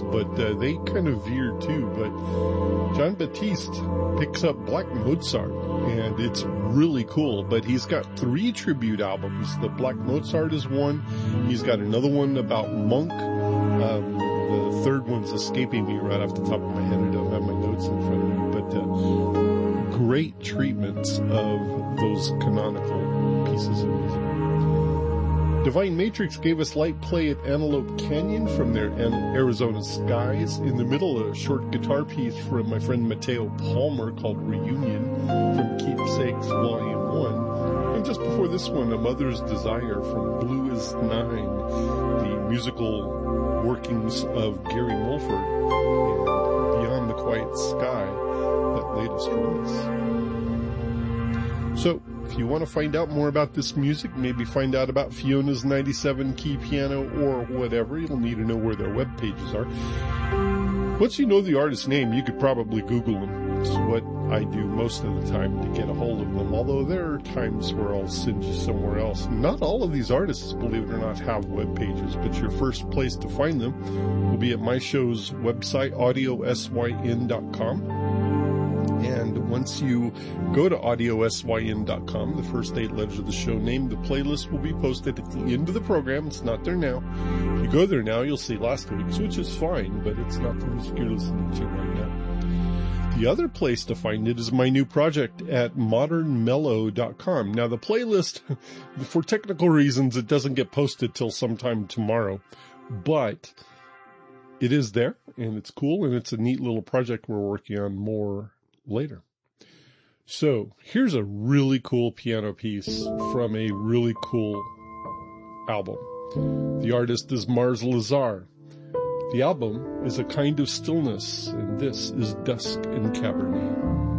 but they kind of veer too. But John Batiste picks up Black Mozart, and it's really cool. But he's got 3 tribute albums. The Black Mozart is one. He's got another one about Monk. The third one's escaping me right off the top of my head. I don't have my notes in front of me, but great treatments of those canonical pieces of music. Divine Matrix gave us light play at Antelope Canyon from their Arizona Skies. In the middle, a short guitar piece from my friend Mateo Palmer called Reunion from Keepsakes Volume 1. And just before this one, A Mother's Desire from Blue is 9, the musical workings of Gary Mulford and Beyond the Quiet Sky, that latest release. So, if you want to find out more about this music, maybe find out about Fiona's 97 key piano or whatever, you'll need to know where their web pages are. Once you know the artist's name, you could probably Google them. It's what I do most of the time to get a hold of them, although there are times where I'll send you somewhere else. Not all of these artists, believe it or not, have web pages, but your first place to find them will be at my show's website, audiosyn.com. And once you go to audiosyn.com, the first 8 letters of the show name, the playlist will be posted at the end of the program. It's not there now. If you go there now, you'll see last week's, which is fine, but it's not the music you're listening to right now. The other place to find it is my new project at modernmellow.com. Now, the playlist, for technical reasons, it doesn't get posted till sometime tomorrow, but it is there, and it's cool, and it's a neat little project we're working on more later. So here's a really cool piano piece from a really cool album. The artist is Mars Lazar. The album is A Kind of Stillness, and this is Dusk in Cabernet.